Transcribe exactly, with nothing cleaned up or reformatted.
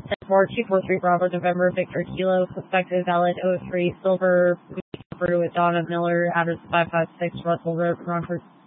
four two four three Bravo November Victor Kilo, suspected valid oh three Silver, with Donna Miller, address five five six Russell Road, Rockford.